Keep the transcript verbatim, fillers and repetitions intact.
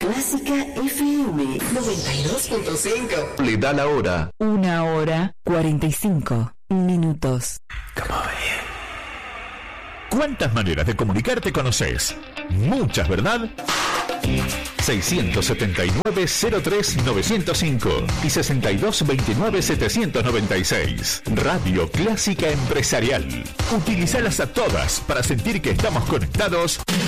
Clásica F M noventa y dos punto cinco. Le da la hora. Una hora cuarenta y cinco minutos. ¿Cuántas maneras de comunicarte conoces? Muchas, ¿verdad? seiscientos setenta y nueve, cero tres, novecientos cinco y sesenta y dos, veintinueve, setecientos noventa y seis. Radio Clásica Empresarial. Utilízalas a todas para sentir que estamos conectados